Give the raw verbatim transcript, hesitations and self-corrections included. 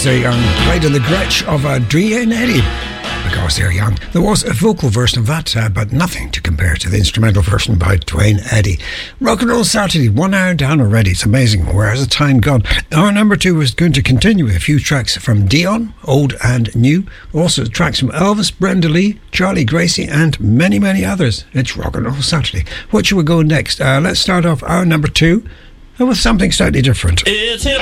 They're Young, played in the Gretsch of uh, Duane Eddy. Because They're Young. There was a vocal version of that, uh, but nothing to compare to the instrumental version by Duane Eddy. Rock and Roll Saturday, one hour down already. It's amazing. Where has the time gone? Our number two is going to continue with a few tracks from Dion, old and new. Also tracks from Elvis, Brenda Lee, Charlie Gracie, and many, many others. It's Rock and Roll Saturday. What should we go next? Uh, let's start off our number two with something slightly different. It's hip